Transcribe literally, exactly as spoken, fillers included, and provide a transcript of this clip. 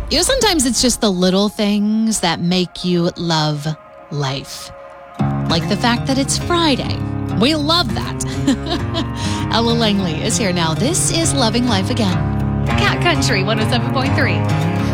You know, sometimes it's just the little things that make you love life. Like the fact that it's Friday. We love that. Ella Langley is here now. This is Loving Life Again. Cat Country one oh seven point three.